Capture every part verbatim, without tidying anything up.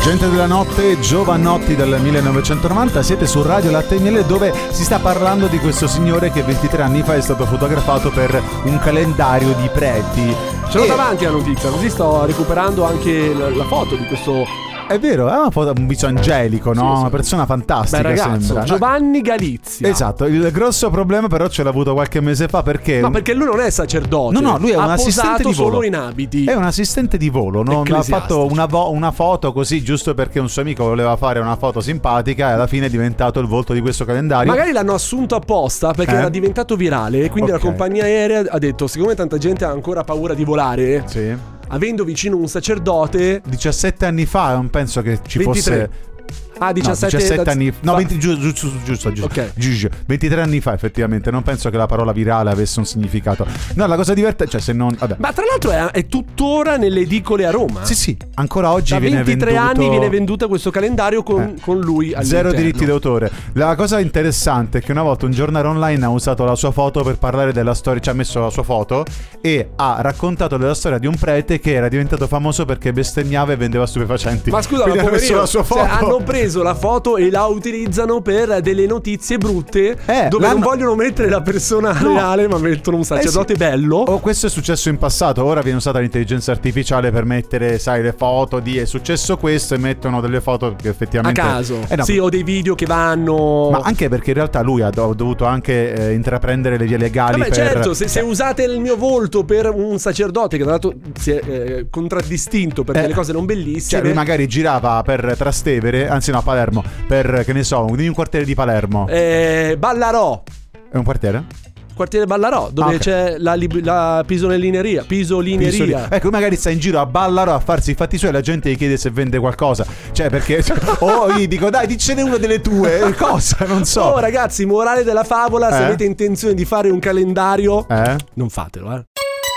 Gente della notte, Giovanotti del millenovecentonovanta, siete su Radio Latte e Miele, dove si sta parlando di questo signore che ventitré anni fa è stato fotografato per un calendario di preti. Ce l'ho e... davanti la notizia, così sto recuperando anche la, la foto di questo. È vero, è una foto, un viso angelico, no? Sì, sì. Una persona fantastica. Beh, ragazzo, sembra. Giovanni Galizia. Esatto, il grosso problema però ce l'ha avuto qualche mese fa perché... No, perché lui non è sacerdote. No, no, lui è un ha assistente di volo. solo in abiti. È un assistente di volo, non ha fatto una, vo- una foto così giusto perché un suo amico voleva fare una foto simpatica e alla fine è diventato il volto di questo calendario. Magari l'hanno assunto apposta perché eh? era diventato virale e quindi okay. la compagnia aerea ha detto, siccome tanta gente ha ancora paura di volare... Sì. Avendo vicino un sacerdote diciassette anni fa, non penso che ci ventitré. Fosse Ah, diciassette, no, diciassette da... anni no, venti, giusto, giusto, giusto, giusto. Okay. ventitré anni fa effettivamente. Non penso che la parola virale avesse un significato. No, la cosa divertente, cioè se non vabbè. Ma tra l'altro è, è tuttora nelle edicole a Roma. Sì, sì, ancora oggi da viene ventitré venduto... anni viene venduto questo calendario con, eh. con lui all'interno. Zero diritti d'autore. La cosa interessante è che una volta un giornale online ha usato la sua foto per parlare della storia, ci ha messo la sua foto e ha raccontato della storia di un prete che era diventato famoso perché bestemmiava e vendeva stupefacenti. Ma scusa, ma ha messo la sua foto. Cioè, hanno preso la foto e la utilizzano per delle notizie brutte eh, dove non vogliono mettere la persona no. reale ma mettono un sacerdote eh sì. bello. O questo è successo in passato, ora viene usata l'intelligenza artificiale per mettere, sai, le foto di è successo questo e mettono delle foto che effettivamente a caso eh no. sì, o dei video che vanno, ma anche perché in realtà lui ha dovuto anche eh, intraprendere le vie legali. Vabbè, per... certo, se, se usate il mio volto per un sacerdote che tra l'altro si è eh, contraddistinto per eh, delle cose non bellissime, cioè lui magari girava per Trastevere, anzi no, Palermo, per, che ne so, di un quartiere di Palermo. Eh, Ballarò. È un quartiere? Quartiere Ballarò, dove ah, okay. c'è la, la pisolineria. Pisolineria. Pisoli... Ecco, magari sta in giro a Ballarò a farsi i fatti suoi e la gente gli chiede se vende qualcosa. Cioè, perché. O gli dico, dai, dicene una delle tue. Cosa? Non so. Oh, ragazzi, morale della favola: eh? se avete intenzione di fare un calendario, eh? non fatelo, eh.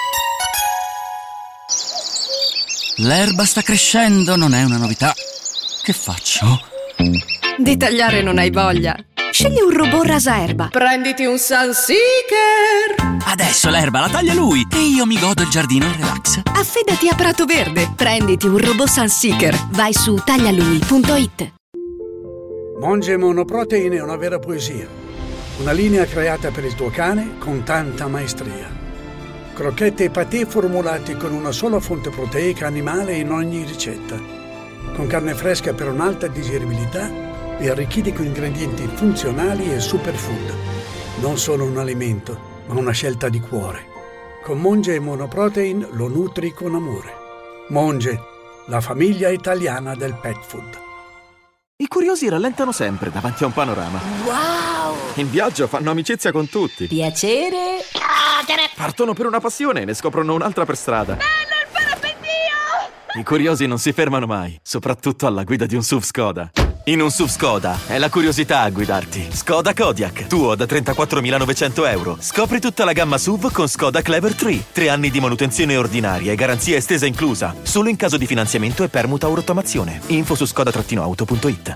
L'erba sta crescendo, non è una novità. Che faccio? Di tagliare non hai voglia? Scegli un robot rasaerba. Prenditi un Sunseeker. Adesso l'erba la taglia lui e io mi godo il giardino in relax. Affidati a Prato Verde. Prenditi un robot Sunseeker. Vai su taglialui punto it. Monge Monoprotein è una vera poesia. Una linea creata per il tuo cane con tanta maestria. Crocchette e patè formulati con una sola fonte proteica animale in ogni ricetta. Con carne fresca per un'alta digeribilità e arricchiti con ingredienti funzionali e superfood. Non solo un alimento, ma una scelta di cuore. Con Monge Monoprotein lo nutri con amore. Monge, la famiglia italiana del pet food. I curiosi rallentano sempre davanti a un panorama. Wow! In viaggio fanno amicizia con tutti. Piacere. Partono per una passione e ne scoprono un'altra per strada. Bello il parapendio! I curiosi non si fermano mai, soprattutto alla guida di un S U V Skoda. In un S U V Skoda è la curiosità a guidarti. Skoda Kodiaq, tuo da trentaquattromilanovecento euro. Scopri tutta la gamma S U V con Skoda Clever tre. Tre anni di manutenzione ordinaria e garanzia estesa inclusa. Solo in caso di finanziamento e permuta o rottamazione. Info su skoda auto punto it.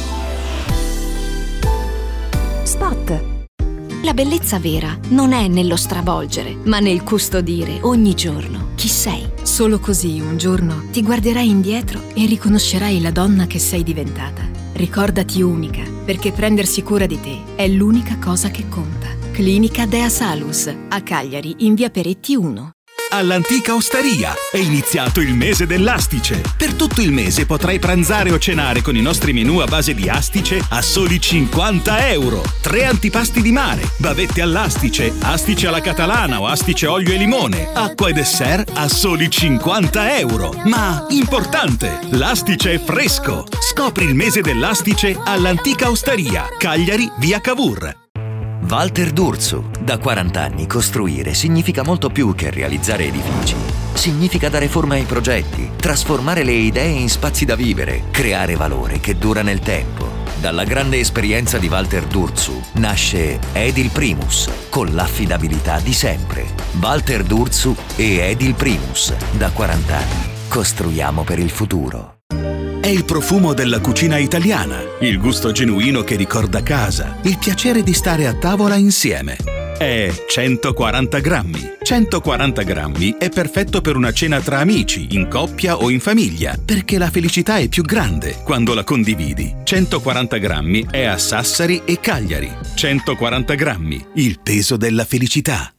Spot. La bellezza vera non è nello stravolgere, ma nel custodire ogni giorno chi sei. Solo così un giorno ti guarderai indietro e riconoscerai la donna che sei diventata. Ricordati unica, perché prendersi cura di te è l'unica cosa che conta. Clinica Dea Salus, a Cagliari, in via Peretti uno. All'Antica Osteria è iniziato il mese dell'astice. Per tutto il mese potrai pranzare o cenare con i nostri menù a base di astice a soli cinquanta euro. Tre antipasti di mare, bavette all'astice, astice alla catalana o astice olio e limone, acqua e dessert a soli cinquanta euro. Ma, importante, l'astice è fresco. Scopri il mese dell'astice all'Antica Osteria, Cagliari, via Cavour. Walter D'Urso. Da quaranta anni costruire significa molto più che realizzare edifici. Significa dare forma ai progetti, trasformare le idee in spazi da vivere, creare valore che dura nel tempo. Dalla grande esperienza di Walter D'Urso nasce Edil Primus, con l'affidabilità di sempre. Walter D'Urso e Edil Primus. Da quaranta anni costruiamo per il futuro. È il profumo della cucina italiana, il gusto genuino che ricorda casa, il piacere di stare a tavola insieme. È centoquaranta grammi. centoquaranta grammi è perfetto per una cena tra amici, in coppia o in famiglia, perché la felicità è più grande quando la condividi. centoquaranta grammi è a Sassari e Cagliari. centoquaranta grammi, il peso della felicità.